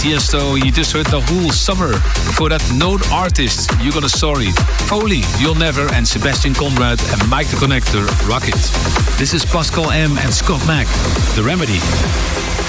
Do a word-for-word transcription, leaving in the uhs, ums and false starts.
Tiesto. Je just heard The Whole Summer. Before that, Known Artist, You Got a Story. Foley, You'll Never. And Sebastian Conrad and Mike the Connector, Rocket. This is Pascal M. and Scott Mack, The Remedy.